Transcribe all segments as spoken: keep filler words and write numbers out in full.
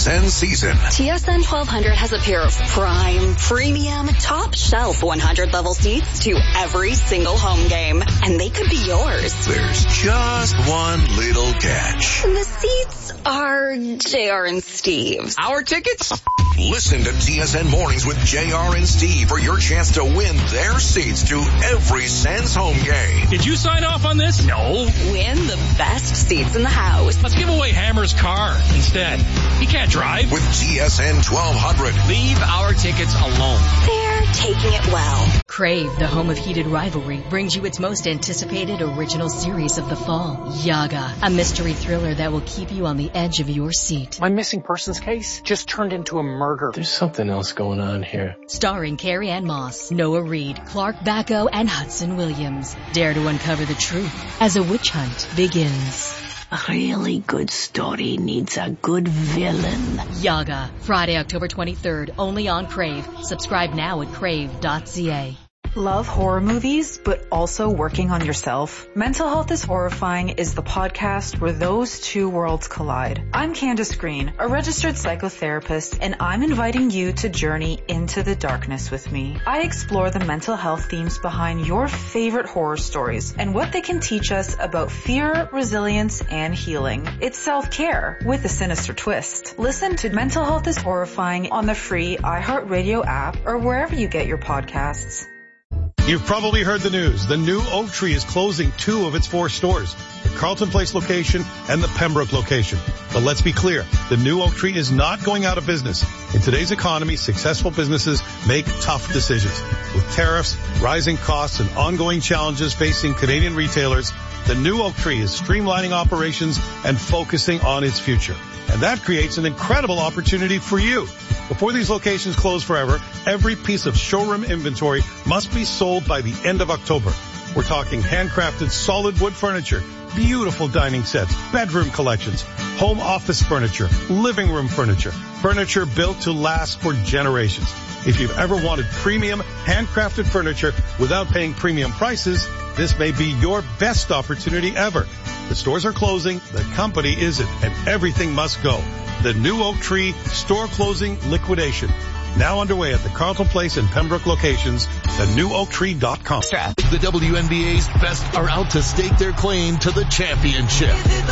S N season. T S N twelve hundred has a pair of prime, premium, top shelf one hundred level seats to every single home game. And they could be yours. There's just one little catch. The seats are J R and Steve's. Our tickets? Listen to T S N Mornings with J R and Steve for your chance to win their seats to every Sens home game. Did you sign off on this? No. Win the best seats in the house. Let's give away Hammer's car instead. He can't drive. With T S N twelve hundred. Leave our tickets alone. They're taking it well. Crave, the home of heated rivalry, brings you its most anticipated original series of the fall, Yaga, a mystery thriller that will keep you on the edge of your seat. My missing persons case just turned into a murder. There's something else going on here. Starring Carrie Ann Moss, Noah Reid, Clark Bacco, and Hudson Williams. Dare to uncover the truth as a witch hunt begins. A really good story needs a good villain. Yaga, Friday, October twenty-third, only on Crave. Subscribe now at crave dot c a. Love horror movies, but also working on yourself? Mental Health is Horrifying is the podcast where those two worlds collide. I'm Candace Green, a registered psychotherapist, and I'm inviting you to journey into the darkness with me. I explore the mental health themes behind your favorite horror stories and what they can teach us about fear, resilience, and healing. It's self-care with a sinister twist. Listen to Mental Health is Horrifying on the free iHeartRadio app or wherever you get your podcasts. You've probably heard the news. The new Oak Tree is closing two of its four stores, the Carlton Place location and the Pembroke location. But let's be clear, the new Oak Tree is not going out of business. In today's economy, successful businesses make tough decisions. With tariffs, rising costs, and ongoing challenges facing Canadian retailers, the new Oak Tree is streamlining operations and focusing on its future. And that creates an incredible opportunity for you. Before these locations close forever, every piece of showroom inventory must be sold by the end of October. We're talking handcrafted solid wood furniture, beautiful dining sets, bedroom collections, home office furniture, living room furniture, furniture built to last for generations. If you've ever wanted premium handcrafted furniture without paying premium prices, this may be your best opportunity ever. The stores are closing, the company isn't, and everything must go. The new Oak Tree store closing liquidation. Now underway at the Carlton Place and Pembroke locations, the new oak tree dot com. The W N B A's best are out to stake their claim to the championship.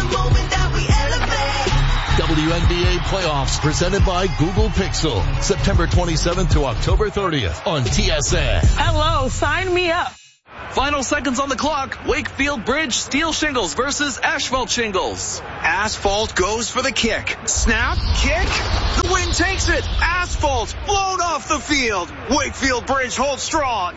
W N B A playoffs presented by Google Pixel. September twenty-seventh to October thirtieth on T S N. Hello, sign me up. Final seconds on the clock. Wakefield Bridge steel shingles versus asphalt shingles. Asphalt goes for the kick. Snap, kick. The wind takes it. Asphalt blown off the field. Wakefield Bridge holds strong.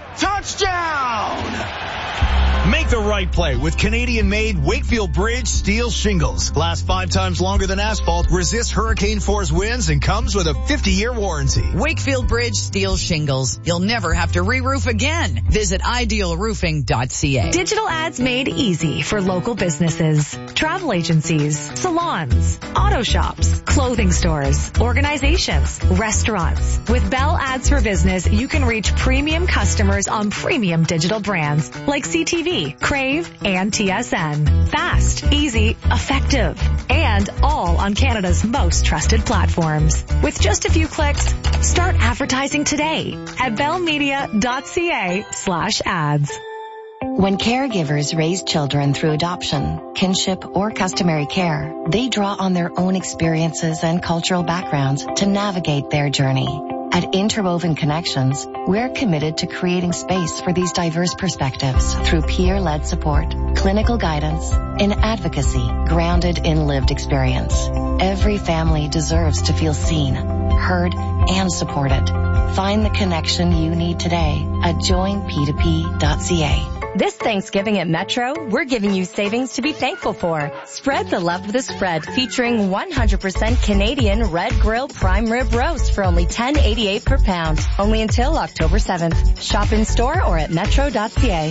Touchdown! Make the right play with Canadian-made Wakefield Bridge steel shingles. Lasts five times longer than asphalt, resists hurricane force winds, and comes with a fifty-year warranty. Wakefield Bridge steel shingles. You'll never have to re-roof again. Visit ideal roofing dot c a. Digital ads made easy for local businesses, travel agencies, salons, auto shops, clothing stores, organizations, restaurants. With Bell Ads for Business, you can reach premium customers on premium digital brands like C T V, Crave, and T S N. Fast, easy, effective, and all on Canada's most trusted platforms. With just a few clicks, start advertising today at bellmedia dot c a slash ads. When caregivers raise children through adoption, kinship, or customary care, they draw on their own experiences and cultural backgrounds to navigate their journey. At Interwoven Connections, we're committed to creating space for these diverse perspectives through peer-led support, clinical guidance, and advocacy grounded in lived experience. Every family deserves to feel seen, heard, and supported. Find the connection you need today at join p two p dot c a. This Thanksgiving at Metro, we're giving you savings to be thankful for. Spread the love with a spread featuring one hundred percent Canadian Red Grill Prime Rib Roast for only ten eighty-eight per pound. Only until October seventh. Shop in store or at metro dot c a.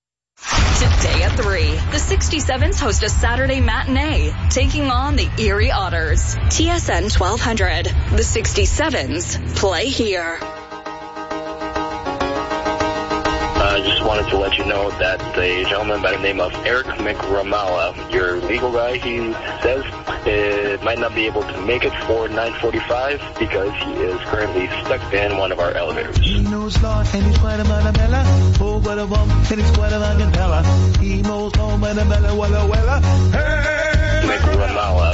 Today at three, the sixty-sevens host a Saturday matinee, taking on the Erie Otters. T S N twelve hundred. The sixty-sevens play here. Uh, I just wanted to let you know that a gentleman by the name of Eric McRamala, your legal guy, he says, it might not be able to make it for nine forty-five because he is currently stuck in one of our elevators. He knows law and he's quite about a bella. Oh, what a bum, and he's quite about a bella. He knows law and a bella, wella, wella. Hey! McRamala.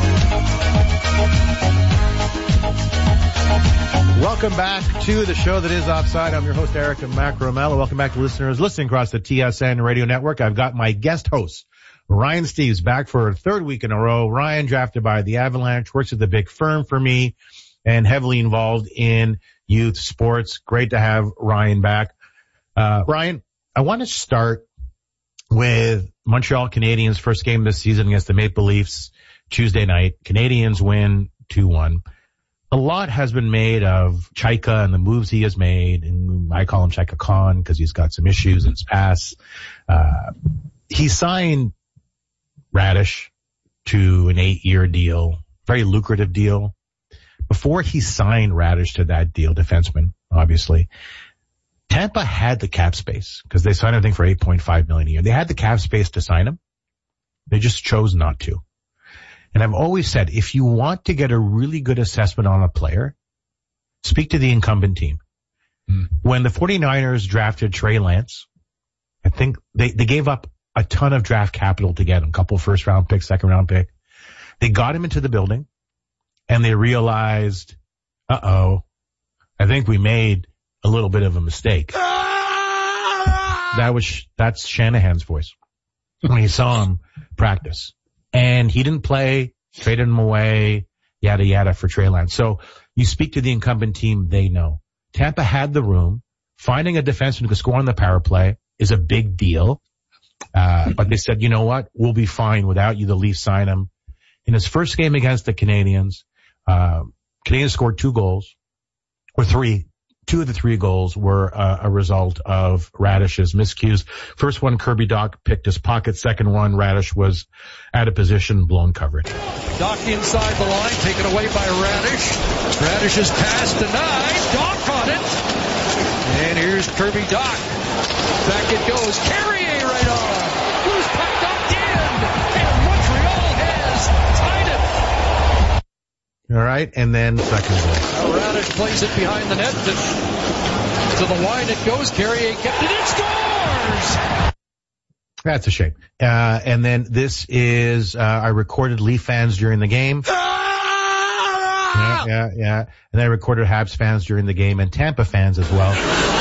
Welcome back to the show that is Offside. I'm your host, Eric McRamala. Welcome back to listeners listening across the T S N radio network. I've got my guest host, Ryan Steeves, back for a third week in a row. Ryan, drafted by the Avalanche, works at the big firm for me and heavily involved in youth sports. Great to have Ryan back. Uh, Ryan, I want to start with Montreal Canadiens' first game this season against the Maple Leafs Tuesday night. Canadiens win two one. A lot has been made of Chaika and the moves he has made, and I call him Chaika Khan because he's got some issues in his past. Uh, he signed Radish to an eight-year deal, very lucrative deal. Before he signed Radish to that deal, defenseman, obviously, Tampa had the cap space because they signed everything for eight point five million dollars a year. They had the cap space to sign him. They just chose not to. And I've always said, if you want to get a really good assessment on a player, speak to the incumbent team. Mm. When the 49ers drafted Trey Lance, I think they, they gave up a ton of draft capital to get him, a couple first round picks, second round pick. They got him into the building and they realized, uh-oh, I think we made a little bit of a mistake. That was, that's Shanahan's voice when he saw him practice. And he didn't play, traded him away, yada, yada, for Trey Lance. So you speak to the incumbent team, they know. Tampa had the room. Finding a defenseman who could score on the power play is a big deal. Uh, but they said, you know what? We'll be fine without you. The Leafs sign him. In his first game against the Canadiens, uh, Canadiens scored two goals, or three. Two of the three goals were uh, a result of Radish's miscues. First one, Kirby Dach picked his pocket. Second one, Radish was out of position, blown coverage. Dach inside the line, taken away by Radish. Radish's pass denied. Dach on it. And here's Kirby Dach. Back it goes. Carrier right on. Who's puck knocked in? And Montreal has tied it. All right, and then second goal. Now Radish plays it behind the net. To, to the line it goes. Carrier kept it. It scores! That's a shame. Uh, and then this is, uh, I recorded Leaf fans during the game. Yeah, yeah, yeah. And I recorded Habs fans during the game and Tampa fans as well.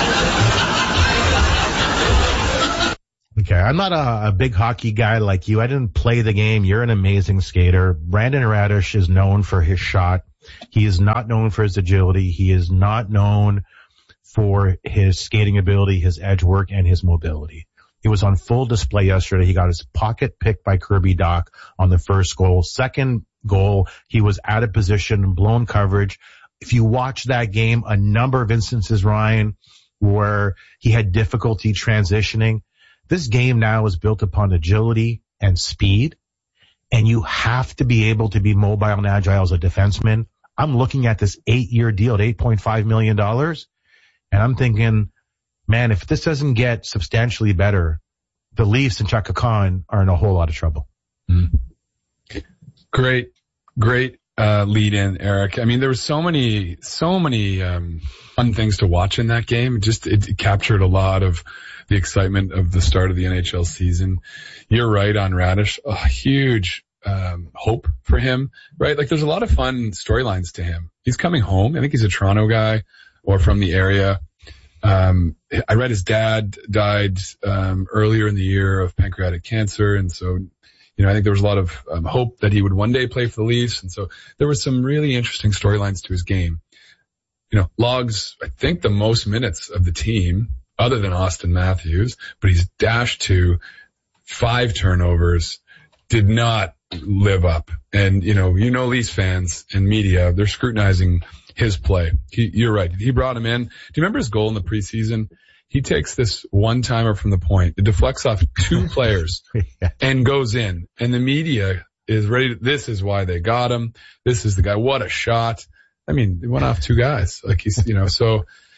Okay, I'm not a, a big hockey guy like you. I didn't play the game. You're an amazing skater. Brandon Radish is known for his shot. He is not known for his agility. He is not known for his skating ability, his edge work, and his mobility. He was on full display yesterday. He got his pocket picked by Kirby Dach on the first goal. Second goal, he was out of position, blown coverage. If you watch that game, a number of instances, Ryan, where he had difficulty transitioning. This game now is built upon agility and speed, and you have to be able to be mobile and agile as a defenseman. I'm looking at this eight-year deal at eight point five million dollars, and I'm thinking, man, if this doesn't get substantially better, the Leafs and Chaika Khan are in a whole lot of trouble. Mm. Great, great uh lead in, Eric. I mean, there were so many, so many um fun things to watch in that game. Just it, it captured a lot of the excitement of the start of the N H L season. You're right on Radish. A huge um hope for him, right? Like there's a lot of fun storylines to him. He's coming home. I think he's a Toronto guy or from the area. Um I read his dad died um earlier in the year of pancreatic cancer, and so you know, I think there was a lot of um, hope that he would one day play for the Leafs, and so there were some really interesting storylines to his game. You know, logs, I think, the most minutes of the team, other than Austin Matthews, but he's dashed to five turnovers, did not live up. And, you know, you know Leafs fans and media, they're scrutinizing his play. He, you're right. He brought him in. Do you remember his goal in the preseason? He takes this one-timer from the point. It deflects off two players yeah. and goes in. And the media is ready to, this is why they got him. This is the guy. What a shot. I mean, it went off two guys. Like he's, you know, so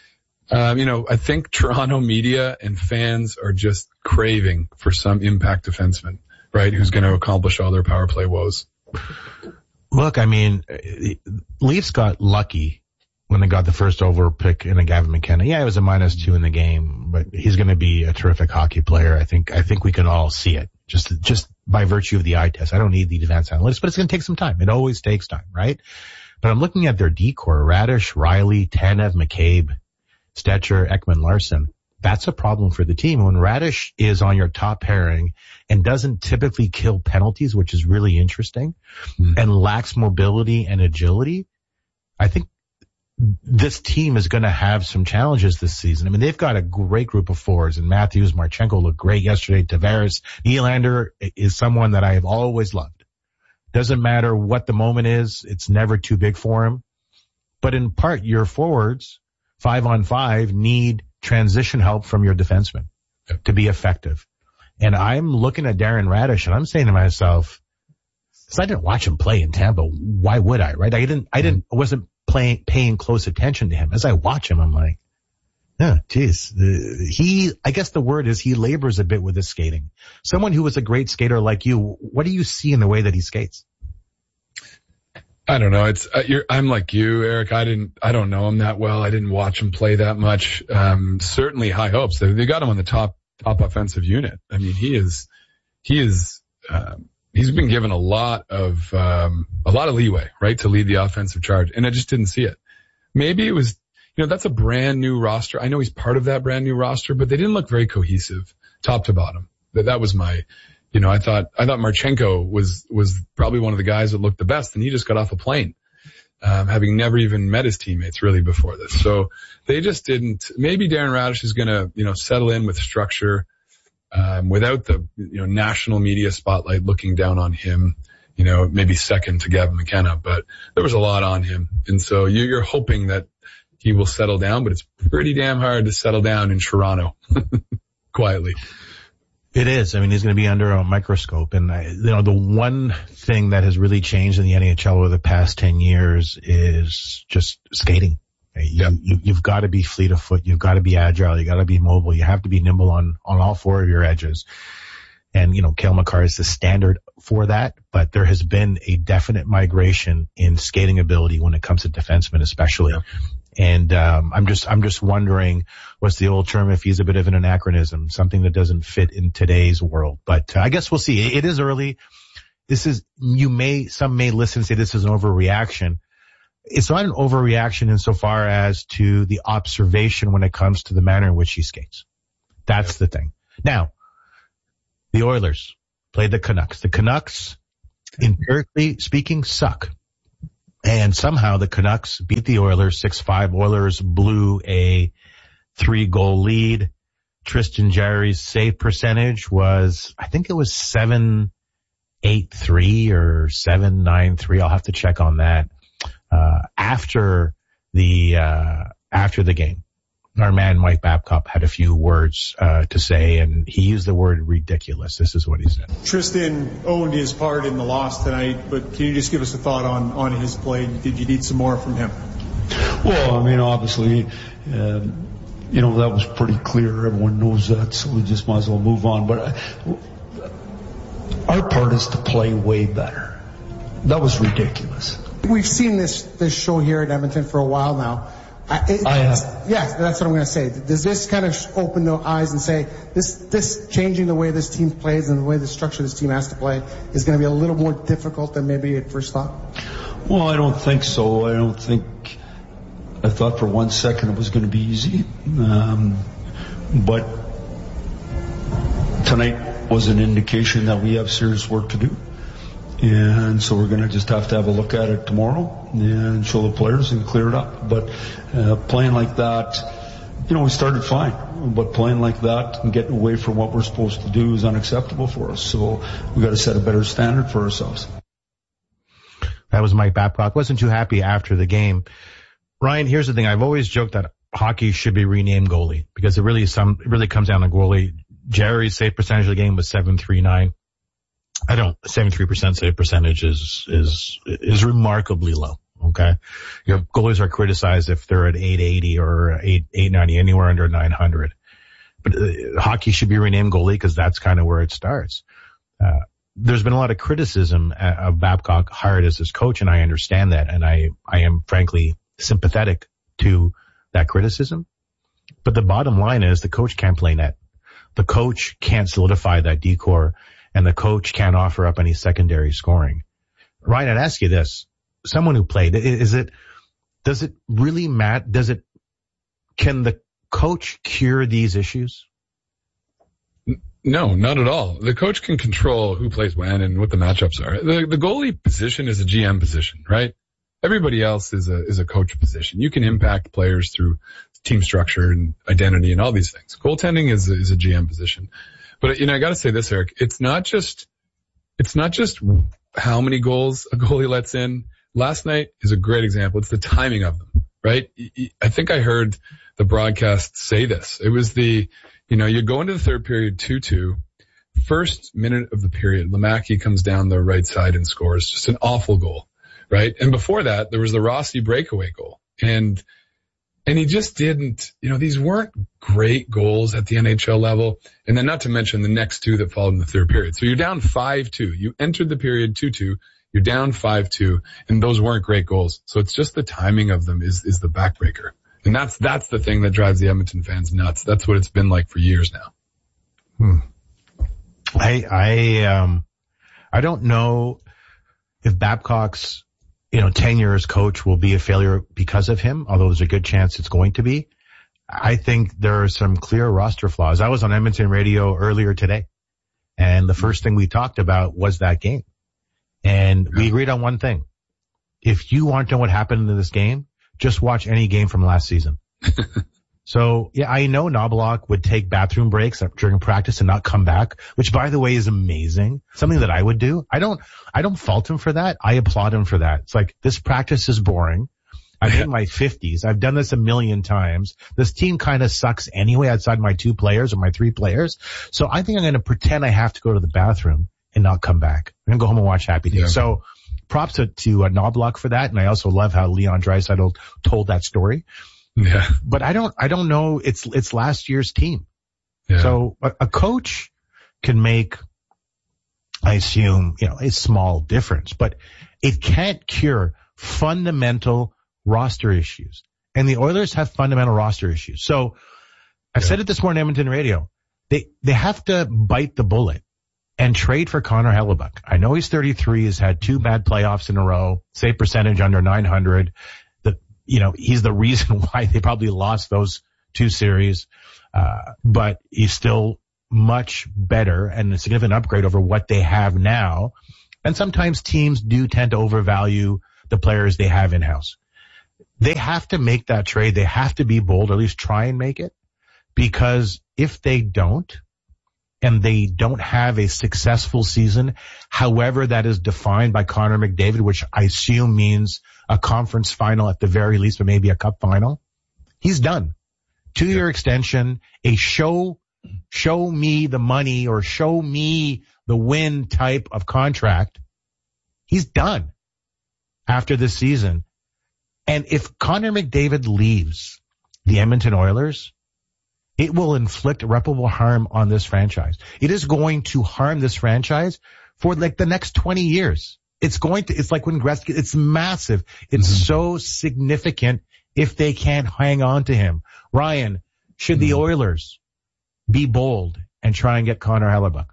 Um, you know, I think Toronto media and fans are just craving for some impact defenseman, right, who's going to accomplish all their power play woes. Look, I mean, Leafs got lucky when they got the first over pick in a Gavin McKenna. Yeah, it was a minus two in the game, but he's going to be a terrific hockey player. I think, I think we can all see it just, just by virtue of the eye test. I don't need the advanced analytics, but it's going to take some time. It always takes time, right? But I'm looking at their decor, Radish, Riley, Tanev, McCabe, Stetcher, Ekman, Larson. That's a problem for the team. When Radish is on your top pairing and doesn't typically kill penalties, which is really interesting, mm. and lacks mobility and agility, I think this team is going to have some challenges this season. I mean, they've got a great group of forwards, and Matthews, Marchenko looked great yesterday. Tavares, Nylander is someone that I have always loved. Doesn't matter what the moment is, it's never too big for him. But in part, your forwards, five on five, need transition help from your defensemen to be effective. And I'm looking at Darren Radish and I'm saying to myself, because I didn't watch him play in Tampa, why would I, right? I didn't, I didn't, I wasn't playing, paying close attention to him. As I watch him, I'm like, yeah, geez, the, he, I guess the word is he labors a bit with his skating. Someone who was a great skater like you, what do you see in the way that he skates? I don't know. It's, uh, you're, I'm like you, Eric. I didn't, I don't know him that well. I didn't watch him play that much. Um, certainly high hopes. They, they got him on the top, top offensive unit. I mean, he is, he is, um, he's been given a lot of, um, a lot of leeway, right, to lead the offensive charge. And I just didn't see it. Maybe it was, you know, that's a brand new roster. I know he's part of that brand new roster, but they didn't look very cohesive top to bottom. That, that was my, You know, I thought, I thought Marchenko was, was probably one of the guys that looked the best, and he just got off a plane, um, having never even met his teammates really before this. So they just didn't, maybe Darren Radish is going to, you know, settle in with structure, um, without the, you know, national media spotlight looking down on him, you know, maybe second to Gavin McKenna, but there was a lot on him. And so you're hoping that he will settle down, but it's pretty damn hard to settle down in Toronto quietly. It is. I mean, he's going to be under a microscope. And, I, you know, the one thing that has really changed in the N H L over the past ten years is just skating. You, yeah. you, you've got to be fleet of foot. You've got to be agile. You got to be mobile. You have to be nimble on, on all four of your edges. And, you know, Cale Makar is the standard for that. But there has been a definite migration in skating ability when it comes to defensemen, especially. Yeah. And, um, I'm just, I'm just wondering what's the old term if he's a bit of an anachronism, something that doesn't fit in today's world. But uh, I guess we'll see. It, it is early. This is, you may, some may listen and say this is an overreaction. It's not an overreaction insofar as to the observation when it comes to the manner in which he skates. That's the thing. Now, the Oilers played the Canucks. The Canucks, empirically speaking, suck. And somehow the Canucks beat the Oilers six five. Oilers blew a three-goal lead. Tristan Jarry's save percentage was, I think it was seven eight three or seven nine three. I'll have to check on that. Uh, after the, uh, after the game, our man Mike Babcock had a few words, uh, to say, and he used the word ridiculous. This is what he said. Tristan owned his part in the loss tonight, but can you just give us a thought on, on his play? Did you need some more from him? Well, I mean, obviously, um, you know, that was pretty clear. Everyone knows that, so we just might as well move on. But I, our part is to play way better. That was ridiculous. We've seen this, this show here at Edmonton for a while now. I, it, I have. Yeah, that's what I'm going to say. Does this kind of open the eyes and say this, this changing the way this team plays and the way the structure this team has to play is going to be a little more difficult than maybe at first thought? Well, I don't think so. I don't think, I thought for one second it was going to be easy. Um, but tonight was an indication that we have serious work to do. And so we're going to just have to have a look at it tomorrow and show the players and clear it up. But uh, playing like that, you know, we started fine. But playing like that and getting away from what we're supposed to do is unacceptable for us. So we've got to set a better standard for ourselves. That was Mike Babcock. Wasn't too happy after the game. Ryan, here's the thing. I've always joked that hockey should be renamed goalie because it really some it really comes down to goalie. Jerry's save percentage of the game was seven three nine. I don't, seventy-three percent save percentage is, is, is remarkably low. Okay. Okay. You know, goalies are criticized if they're at eight eighty or eight ninety, anywhere under nine hundred. But uh, hockey should be renamed goalie because that's kind of where it starts. Uh, there's been a lot of criticism of Babcock hired as his coach, and I understand that, and I, I am frankly sympathetic to that criticism. But the bottom line is the coach can't play net. The coach can't solidify that decor, and the coach can't offer up any secondary scoring. Ryan, I'd ask you this. Someone who played, is it, does it really matter? Does it, can the coach cure these issues? No, not at all. The coach can control who plays when and what the matchups are. The, the goalie position is a G M position, right? Everybody else is a, is a coach position. You can impact players through team structure and identity and all these things. Goaltending is a, is a G M position. But, you know, I gotta say this, Eric. It's not just, it's not just how many goals a goalie lets in. Last night is a great example. It's the timing of them, right? I think I heard the broadcast say this. It was the, you know, you go into the third period two two. First minute of the period, Lemacki comes down the right side and scores. Just an awful goal, right? And before that, there was the Rossi breakaway goal. And, and he just didn't, you know, these weren't great goals at the N H L level. And then not to mention the next two that followed in the third period. So you're down five two. You entered the period two two. You're down five two. And those weren't great goals. So it's just the timing of them is, is the backbreaker. And that's, that's the thing that drives the Edmonton fans nuts. That's what it's been like for years now. Hmm. I, I, um, I don't know if Babcock's, you know, tenure as coach will be a failure because of him, although there's a good chance it's going to be. I think there are some clear roster flaws. I was on Edmonton radio earlier today, and the first thing we talked about was that game. And we agreed on one thing. If you want to know what happened in this game, just watch any game from last season. So, yeah, I know Knobloch would take bathroom breaks during practice and not come back, which, by the way, is amazing. Something that I would do. I don't, I don't fault him for that. I applaud him for that. It's like, this practice is boring. I'm in my fifties. I've done this a million times. This team kind of sucks anyway outside my two players or my three players. So I think I'm going to pretend I have to go to the bathroom and not come back. I'm going to go home and watch Happy Days. Yeah. So props to, to uh, Knobloch for that. And I also love how Leon Draisaitl told that story. Yeah. But I don't, I don't know. It's, it's last year's team. Yeah. So a, a coach can make, I assume, you know, a small difference, but it can't cure fundamental roster issues. And the Oilers have fundamental roster issues. So I've yeah. said it this morning on Edmonton radio. They, they have to bite the bullet and trade for Connor Hellebuyck. I know he's thirty-three, has had two bad playoffs in a row, save percentage under nine hundred. You know, he's the reason why they probably lost those two series. Uh, but he's still much better and a significant upgrade over what they have now. And sometimes teams do tend to overvalue the players they have in-house. They have to make that trade. They have to be bold, or at least try and make it. Because if they don't, and they don't have a successful season, however that is defined by Connor McDavid, which I assume means a conference final at the very least, but maybe a cup final, he's done. Two-year extension, a show, show me the money or show me the win type of contract. He's done after this season. And if Connor McDavid leaves the Edmonton Oilers, it will inflict irreparable harm on this franchise. It is going to harm this franchise for like the next twenty years. It's going to, it's like when Gretzky, it's massive. It's mm-hmm. so significant if they can't hang on to him. Ryan, should mm-hmm. the Oilers be bold and try and get Connor Hellebuyck?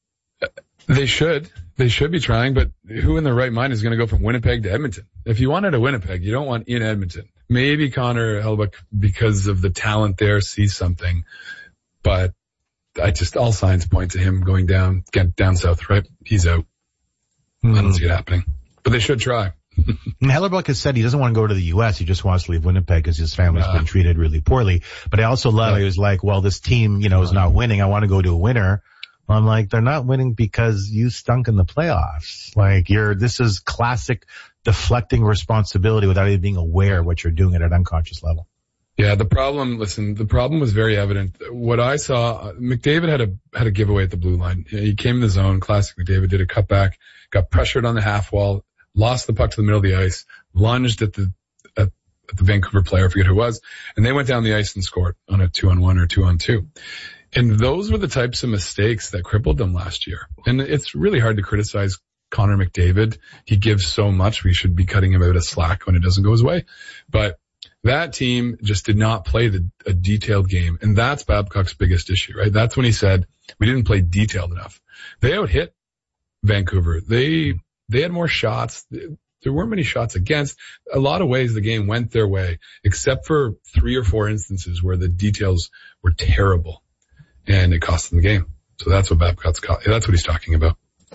They should. They should be trying, but who in their right mind is going to go from Winnipeg to Edmonton? If you wanted a Winnipeg, you don't want in Edmonton. Maybe Connor Hellebuyck, because of the talent there, sees something, but I just, all signs point to him going down, get down south, right? He's out. Mm-hmm. I don't see it happening, but they should try. And Hellebuyck has said he doesn't want to go to the U S. He just wants to leave Winnipeg because his family's uh, been treated really poorly. But I also love, yeah. he was like, well, this team, you know, is not winning. I want to go to a winner. I'm like, they're not winning because you stunk in the playoffs. Like you're, this is classic deflecting responsibility without even being aware of what you're doing at an unconscious level. Yeah, the problem, listen, the problem was very evident. What I saw, McDavid had a, had a giveaway at the blue line. He came in the zone, classic McDavid, did a cutback, got pressured on the half wall, lost the puck to the middle of the ice, lunged at the at, at the Vancouver player, I forget who it was, and they went down the ice and scored on a two-on-one or two-on-two. And those were the types of mistakes that crippled them last year. And it's really hard to criticize Connor McDavid. He gives so much. We should be cutting him out of slack when it doesn't go his way. But that team just did not play the, a detailed game. And that's Babcock's biggest issue, right? That's when he said, we didn't play detailed enough. They out-hit Vancouver. They, they had more shots. There weren't many shots against. A lot of ways the game went their way, except for three or four instances where the details were terrible and it cost them the game. So that's what Babcock's, that's what he's talking about.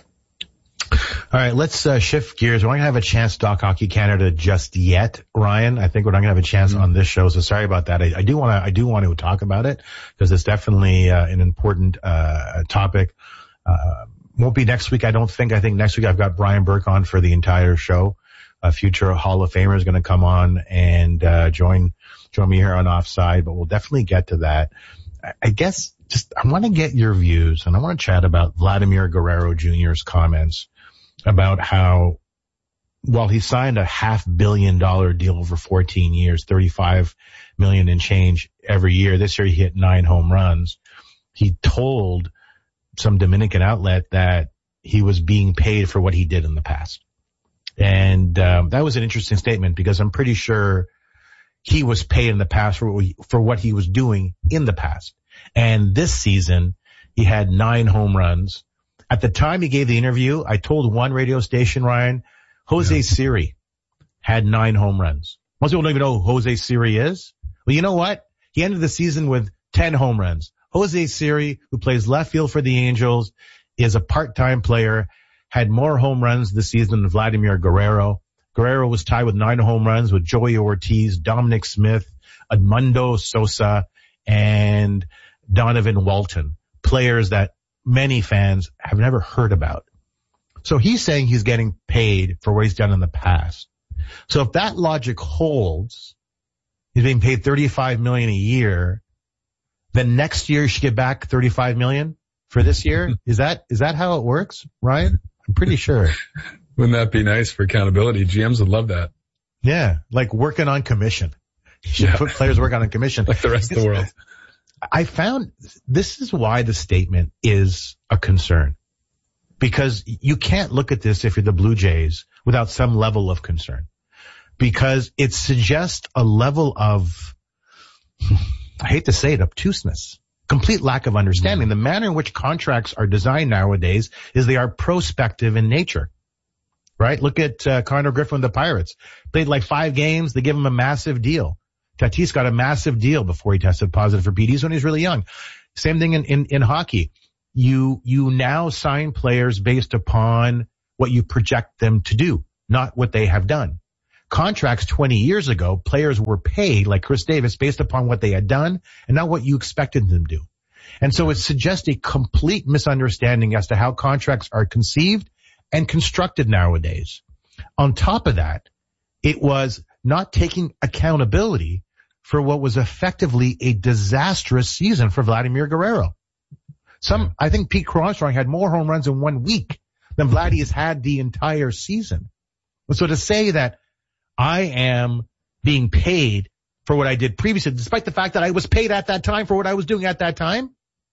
All right, let's uh, shift gears. We're not going to have a chance to talk Hockey Canada just yet, Ryan. I think we're not going to have a chance mm-hmm. on this show, so sorry about that. I, I do want to, I do want to talk about it because it's definitely uh, an important uh topic. Uh, won't be next week, I don't think. I think next week I've got Brian Burke on for the entire show. A future Hall of Famer is going to come on and uh join join me here on Offside, but we'll definitely get to that. I, I guess just I want to get your views, and I want to chat about Vladimir Guerrero Junior's comments about how, while he signed a half billion dollar deal over fourteen years, thirty-five million and change every year. This year he hit nine home runs. He told some Dominican outlet that he was being paid for what he did in the past. And um, that was an interesting statement because I'm pretty sure he was paid in the past for what, we, for what he was doing in the past. And this season he had nine home runs. At the time he gave the interview, I told one radio station, Ryan, Jose yeah. Siri had nine home runs. Most people don't even know who Jose Siri is. Well, you know what? He ended the season with ten home runs. Jose Siri, who plays left field for the Angels, is a part-time player, had more home runs this season than Vladimir Guerrero. Guerrero was tied with nine home runs with Joey Ortiz, Dominic Smith, Edmundo Sosa, and Donovan Walton, players that many fans have never heard about. So he's saying he's getting paid for what he's done in the past. So if that logic holds, he's being paid thirty-five million dollars a year, then next year you should get back thirty-five million dollars for this year? Is that, is that how it works, Ryan? I'm pretty sure. Wouldn't that be nice for accountability? G Ms would love that. Yeah, like working on commission. You should yeah. put players working on commission. Like the rest of the world. I found this is why the statement is a concern, because you can't look at this if you're the Blue Jays without some level of concern, because it suggests a level of, I hate to say it, obtuseness, complete lack of understanding. Mm-hmm. The manner in which contracts are designed nowadays is they are prospective in nature, right? Look at uh, Connor Griffin, the Pirates. Played like five games. They give him a massive deal. Tatis got a massive deal before he tested positive for P D S when he was really young. Same thing in, in, in hockey. You, you now sign players based upon what you project them to do, not what they have done. Contracts twenty years ago, players were paid, like Chris Davis, based upon what they had done and not what you expected them to do. And so it suggests a complete misunderstanding as to how contracts are conceived and constructed nowadays. On top of that, it was not taking accountability for what was effectively a disastrous season for Vladimir Guerrero. Some, I think Pete Armstrong had more home runs in one week than Vladdy has had the entire season. So to say that I am being paid for what I did previously, despite the fact that I was paid at that time for what I was doing at that time,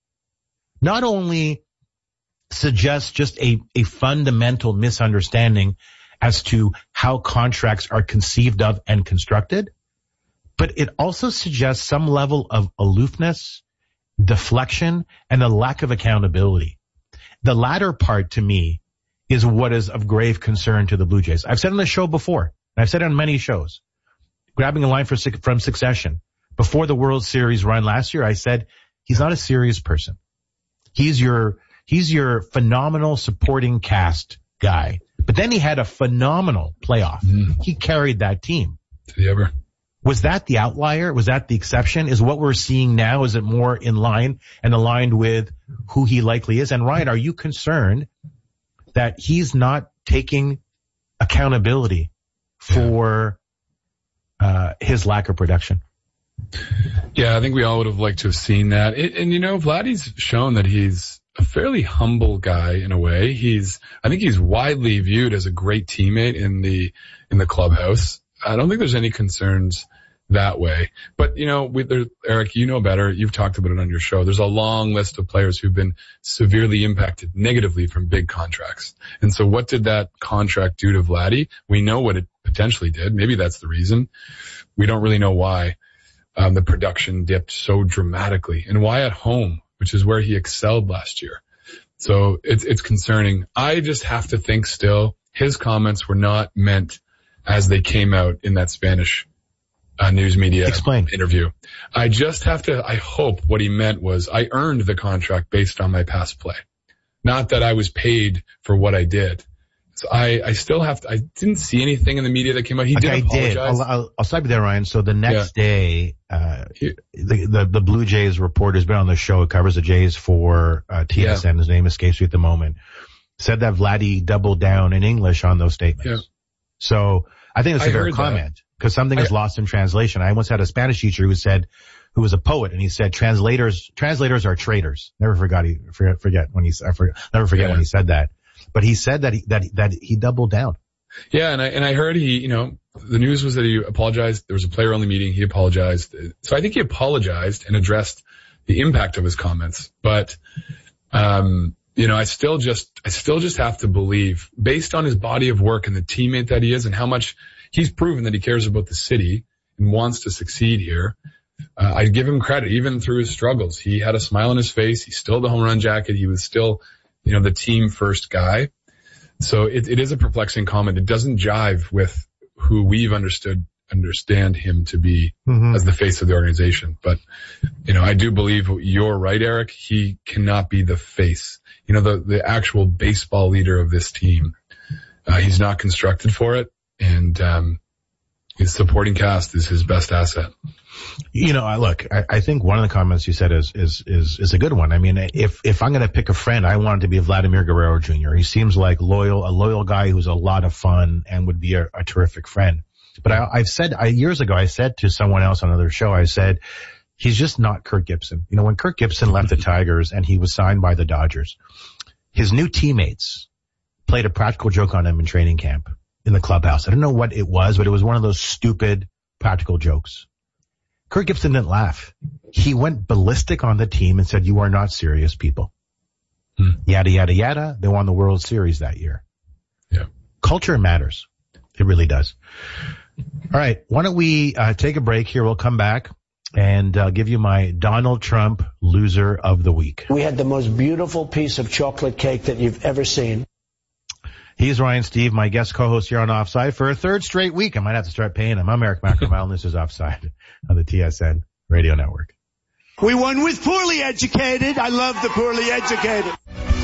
not only suggests just a, a fundamental misunderstanding as to how contracts are conceived of and constructed, but it also suggests some level of aloofness, deflection, and a lack of accountability. The latter part, to me, is what is of grave concern to the Blue Jays. I've said on the show before, and I've said it on many shows, grabbing a line for, from Succession. Before the World Series run last year, I said, he's not a serious person. He's your, he's your phenomenal supporting cast guy. But then he had a phenomenal playoff. Mm. He carried that team. Did he ever? Was that the outlier? Was that the exception? Is what we're seeing now, is it more in line and aligned with who he likely is? And Ryan, are you concerned that he's not taking accountability for uh his lack of production? Yeah, I think we all would have liked to have seen that. It, and, you know, Vladdy's shown that he's a fairly humble guy in a way. He's, I think he's widely viewed as a great teammate in the, in the clubhouse. I don't think there's any concerns that way. But, you know, with there, Eric, you know better. You've talked about it on your show. There's a long list of players who've been severely impacted negatively from big contracts. And so what did that contract do to Vladdy? We know what it potentially did. Maybe that's the reason. We don't really know why um, the production dipped so dramatically, and why at home, which is where he excelled last year. So it's, it's concerning. I just have to think still his comments were not meant as they came out in that Spanish uh, news media Explain. interview. I just have to, I hope what he meant was I earned the contract based on my past play. Not that I was paid for what I did. So I, I still have to, I didn't see anything in the media that came out. He okay, did apologize. I did. I'll, I'll, I'll stop you there, Ryan. So the next yeah. day, uh, the, the, the Blue Jays reporter has been on the show. It covers the Jays for, uh, T S N. Yeah. His name escapes me at the moment. Said that Vladdy doubled down in English on those statements. Yeah. So I think it's a fair comment because something is lost in translation. I once had a Spanish teacher who said, who was a poet, and he said translators, translators are traitors. Never forgot he, forget, forget when he, I forget, never forget yeah. when he said that. But he said that he, that, that he doubled down. Yeah. And I, and I heard he, you know, the news was that he apologized. There was a player only meeting. He apologized. So I think he apologized and addressed the impact of his comments. But, um, you know, I still just, I still just have to believe, based on his body of work and the teammate that he is and how much he's proven that he cares about the city and wants to succeed here. Uh, I give him credit, even through his struggles. He had a smile on his face. He still had the home run jacket. He was still, you know, the team first guy. So it, it is a perplexing comment. It doesn't jive with who we've understood, understand him to be mm-hmm. as the face of the organization. But, you know, I do believe you're right, Eric. He cannot be the face. You know, the, the actual baseball leader of this team. Uh, he's not constructed for it. And, um, his supporting cast is his best asset. You know, look, I, I think one of the comments you said is, is, is, is a good one. I mean, if, if I'm going to pick a friend, I want it to be Vladimir Guerrero Junior He seems like loyal, a loyal guy who's a lot of fun and would be a, a terrific friend. But I, I've said, I, years ago, I said to someone else on another show, I said, he's just not Kirk Gibson. You know, when Kirk Gibson left the Tigers and he was signed by the Dodgers, his new teammates played a practical joke on him in training camp in the clubhouse. I don't know what it was, but it was one of those stupid practical jokes. Kirk Gibson didn't laugh. He went ballistic on the team and said, you are not serious people. Hmm. Yada, yada, yada. They won the World Series that year. Yeah. Culture matters. It really does. All right. Why don't we uh, take a break here? We'll come back and uh, give you my Donald Trump loser of the week. We had the most beautiful piece of chocolate cake that you've ever seen. He's Ryan Steve, my guest co-host here on Offside for a third straight week. I might have to start paying him. I'm Eric McNamara, and this is Offside on the T S N Radio Network. We won with poorly educated. I love the poorly educated.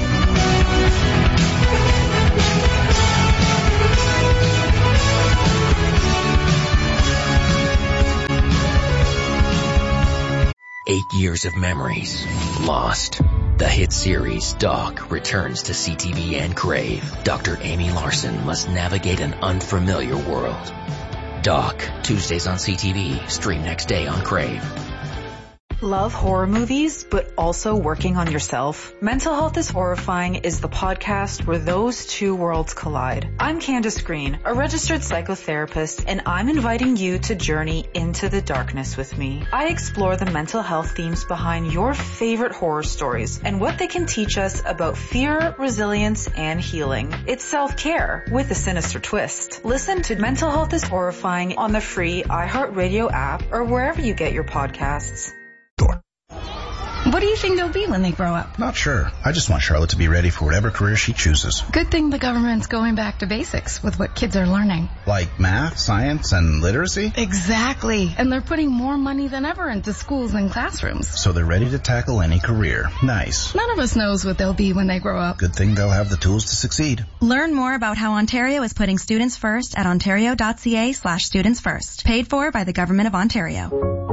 Eight years of memories lost. The hit series Doc returns to C T V and Crave. Doctor Amy Larson must navigate an unfamiliar world. Doc, Tuesdays on C T V, stream next day on Crave. Love horror movies, but also working on yourself? Mental Health is Horrifying is the podcast where those two worlds collide. I'm Candace Green, a registered psychotherapist, and I'm inviting you to journey into the darkness with me. I explore the mental health themes behind your favorite horror stories and what they can teach us about fear, resilience, and healing. It's self-care with a sinister twist. Listen to Mental Health is Horrifying on the free iHeartRadio app or wherever you get your podcasts. What do you think they'll be when they grow up? Not sure. I just want Charlotte to be ready for whatever career she chooses. Good thing the government's going back to basics with what kids are learning. Like math, science, and literacy? Exactly. And they're putting more money than ever into schools and classrooms. So they're ready to tackle any career. Nice. None of us knows what they'll be when they grow up. Good thing they'll have the tools to succeed. Learn more about how Ontario is putting students first at ontario.ca slash students first. Paid for by the Government of Ontario.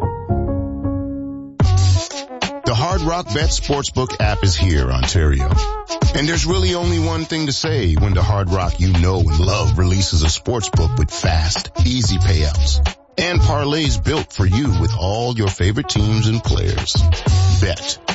The Hard Rock Bet Sportsbook app is here, Ontario. And there's really only one thing to say when the Hard Rock you know and love releases a sportsbook with fast, easy payouts and parlays built for you with all your favorite teams and players. Bet.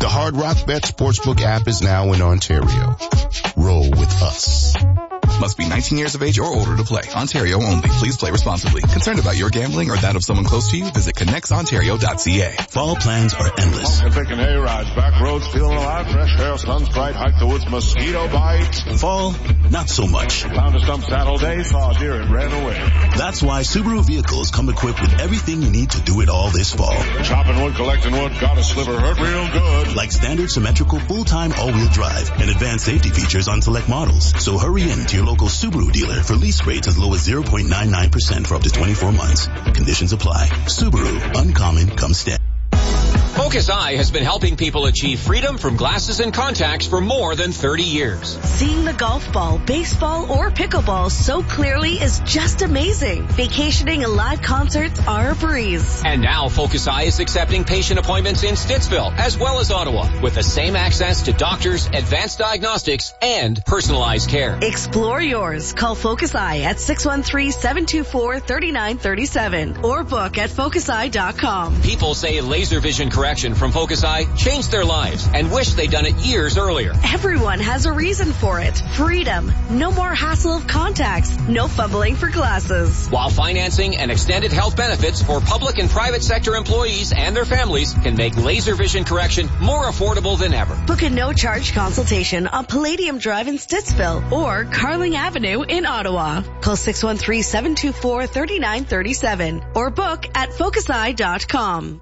The Hard Rock Bet Sportsbook app is now in Ontario. Roll with us. Must be nineteen years of age or older to play. Ontario only. Please play responsibly. Concerned about your gambling or that of someone close to you? Visit connects ontario dot c a. Fall plans are endless. Picking hay-rides, back roads, feeling alive, fresh air, sun's bright, hike the woods, mosquito bites. Fall, not so much. Found a stump Saturday, saw a deer and ran away. That's why Subaru vehicles come equipped with everything you need to do it all this fall. Chopping wood, collecting wood, got a sliver, hurt real good. Like standard symmetrical full-time all-wheel drive and advanced safety features on select models. So hurry in to your local Subaru dealer for lease rates as low as zero point nine nine percent for up to twenty-four months. Conditions apply. Subaru, uncommon, come stand. Focus Eye has been helping people achieve freedom from glasses and contacts for more than thirty years. Seeing the golf ball, baseball, or pickleball so clearly is just amazing. Vacationing and live concerts are a breeze. And now Focus Eye is accepting patient appointments in Stittsville as well as Ottawa with the same access to doctors, advanced diagnostics, and personalized care. Explore yours. Call Focus Eye at six one three, seven two four, three nine three seven or book at focus eye dot com. People say laser vision correction from Focus Eye changed their lives and wish they'd done it years earlier. Everyone has a reason for it. Freedom. No more hassle of contacts. No fumbling for glasses. While financing and extended health benefits for public and private sector employees and their families can make laser vision correction more affordable than ever. Book a no-charge consultation on Palladium Drive in Stittsville or Carling Avenue in Ottawa. Call six one three, seven two four, three nine three seven or book at focus eye dot com.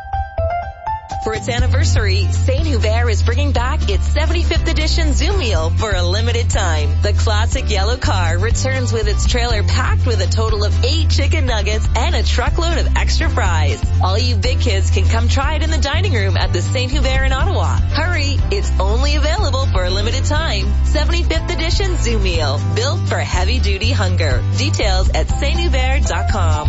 For its anniversary, Saint Hubert is bringing back its seventy-fifth edition Zoo Meal for a limited time. The classic yellow car returns with its trailer packed with a total of eight chicken nuggets and a truckload of extra fries. All you big kids can come try it in the dining room at the Saint Hubert in Ottawa. Hurry, it's only available for a limited time. seventy-fifth edition Zoo Meal, built for heavy-duty hunger. Details at saint hubert dot com.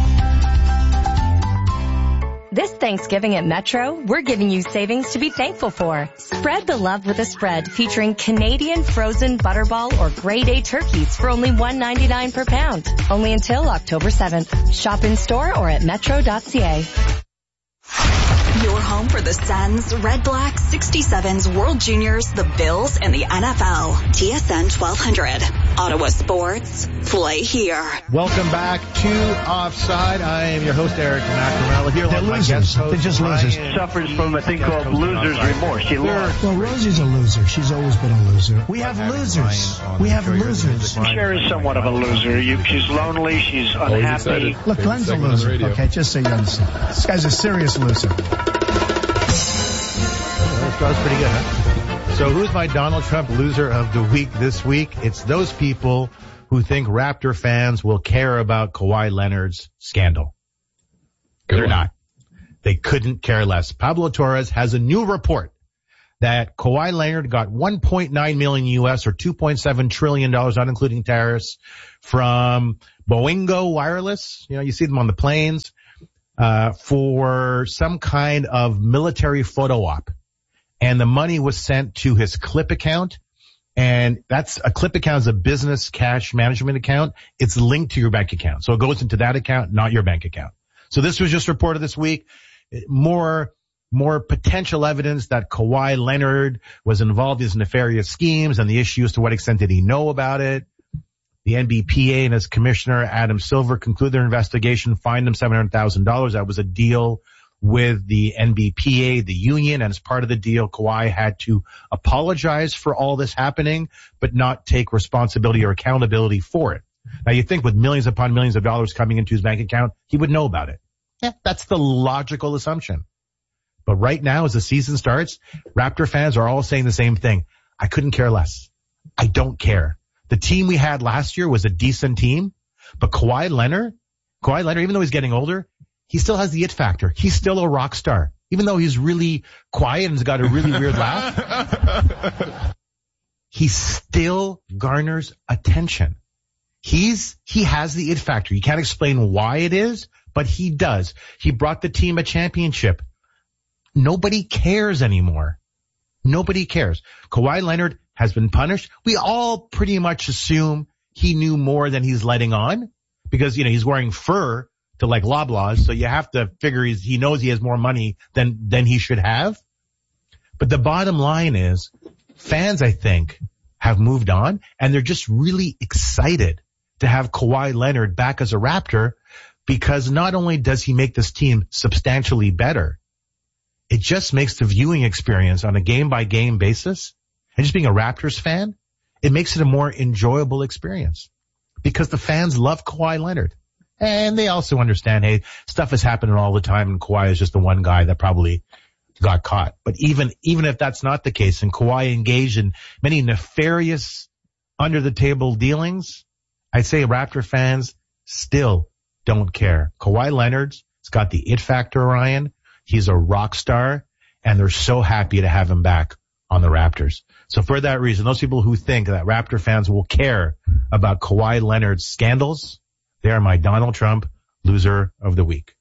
This Thanksgiving at Metro, we're giving you savings to be thankful for. Spread the love with a spread featuring Canadian frozen butterball or grade A turkeys for only one ninety-nine per pound. Only until October seventh. Shop in store or at metro dot c a. Your home for the Sens, Red Black, sixty-sevens, World Juniors, the Bills, and the N F L. T S N twelve hundred. Ottawa Sports. Play here. Welcome back to Offside. I am your host, Eric McNamara. Here They're with my losers. guest host, They're just losers. Ryan. Suffers from a thing called loser's remorse. She lost. Well, Rosie's a loser. She's always been a loser. We have losers. We have losers. Cher is somewhat of a loser. You, she's lonely. She's unhappy. Look, Glenn's a loser. Okay, just so you understand. This guy's a serious loser. That was pretty good, huh? So who's my Donald Trump loser of the week this week? It's those people who think Raptor fans will care about Kawhi Leonard's scandal. Good They're one. not. They couldn't care less. Pablo Torres has a new report that Kawhi Leonard got one point nine million U S or two point seven trillion dollars, not including tariffs, from Boingo Wireless. You know, you see them on the planes, uh, for some kind of military photo op. And the money was sent to his Clip account. And that's a Clip account is a business cash management account. It's linked to your bank account. So it goes into that account, not your bank account. So this was just reported this week. More, more potential evidence that Kawhi Leonard was involved in his nefarious schemes and the issue as to what extent did he know about it. The N B P A and his commissioner, Adam Silver, concluded their investigation, fined him seven hundred thousand dollars. That was a deal with the N B P A, the union, and as part of the deal, Kawhi had to apologize for all this happening, but not take responsibility or accountability for it. Now, you think with millions upon millions of dollars coming into his bank account, he would know about it. Yeah, that's the logical assumption. But right now, as the season starts, Raptor fans are all saying the same thing. I couldn't care less. I don't care. The team we had last year was a decent team, but Kawhi Leonard, Kawhi Leonard, even though he's getting older, he still has the it factor. He's still a rock star. Even though he's really quiet and has got a really weird laugh, he still garners attention. He's, he has the it factor. You can't explain why it is, but he does. He brought the team a championship. Nobody cares anymore. Nobody cares. Kawhi Leonard has been punished. We all pretty much assume he knew more than he's letting on because, you know, he's wearing fur to like Loblaws, so you have to figure he's, he knows he has more money than, than he should have. But the bottom line is fans, I think, have moved on, and they're just really excited to have Kawhi Leonard back as a Raptor, because not only does he make this team substantially better, it just makes the viewing experience on a game-by-game basis, and just being a Raptors fan, it makes it a more enjoyable experience because the fans love Kawhi Leonard. And they also understand, hey, stuff is happening all the time, and Kawhi is just the one guy that probably got caught. But even even if that's not the case, and Kawhi engaged in many nefarious under-the-table dealings, I'd say Raptor fans still don't care. Kawhi Leonard's got the it factor, Ryan. He's a rock star, and they're so happy to have him back on the Raptors. So for that reason, those people who think that Raptor fans will care about Kawhi Leonard's scandals, they are my Donald Trump loser of the week.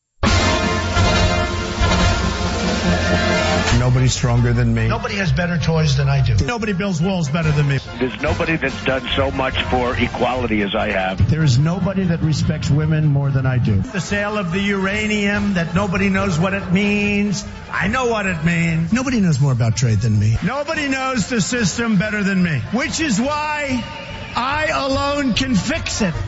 Nobody's stronger than me. Nobody has better toys than I do. Nobody builds walls better than me. There's nobody that's done so much for equality as I have. There is nobody that respects women more than I do. The sale of the uranium that nobody knows what it means. I know what it means. Nobody knows more about trade than me. Nobody knows the system better than me, which is why I alone can fix it.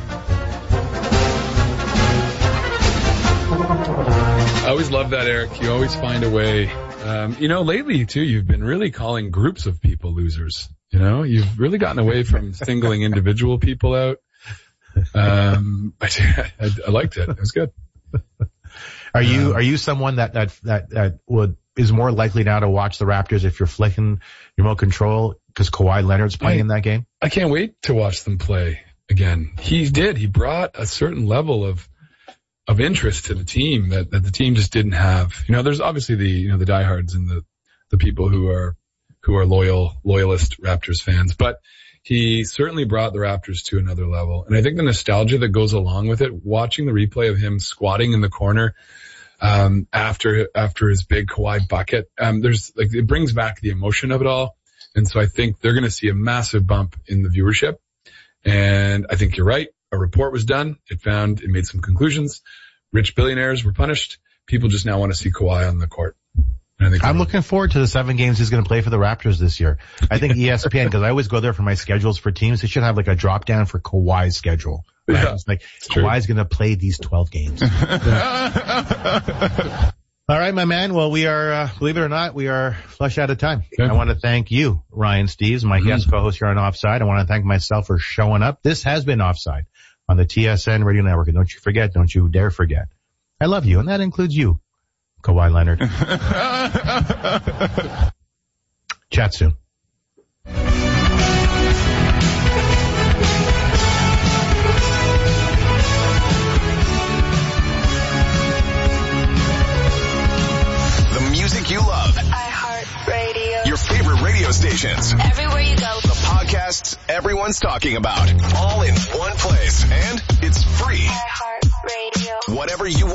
I always love that, Eric. You always find a way. Um, you know, lately, too, you've been really calling groups of people losers. You know, you've really gotten away from singling individual people out. Um, I, I, I liked it. It was good. Are you, um, are you someone that, that, that, that would, is more likely now to watch the Raptors if you're flicking remote control because Kawhi Leonard's playing I, in that game? I can't wait to watch them play again. He did. He brought a certain level of, of interest to the team that, that the team just didn't have. You know, there's obviously the, you know, the diehards and the, the people who are, who are loyal, loyalist Raptors fans, but he certainly brought the Raptors to another level. And I think the nostalgia that goes along with it, watching the replay of him squatting in the corner, um, after, after his big Kawhi bucket, um, there's like, it brings back the emotion of it all. And so I think they're going to see a massive bump in the viewership. And I think you're right. A report was done. It found, it made some conclusions. Rich billionaires were punished. People just now want to see Kawhi on the court. And I think I'm looking forward to the seven games he's going to play for the Raptors this year. I think E S P N, because I always go there for my schedules for teams, they should have like a drop down for Kawhi's schedule. Right? Yeah, it's like Kawhi's going to play these twelve games. All right, my man. Well, we are, uh, believe it or not, we are flush out of time. Okay. I want to thank you, Ryan Steves, my mm-hmm. guest co-host here on Offside. I want to thank myself for showing up. This has been Offside on the T S N Radio Network. And don't you forget, don't you dare forget, I love you. And that includes you, Kawhi Leonard. Chat soon. Music you love. iHeartRadio. Your favorite radio stations. Everywhere you go. The podcasts everyone's talking about. All in one place. And it's free. iHeartRadio. Whatever you want.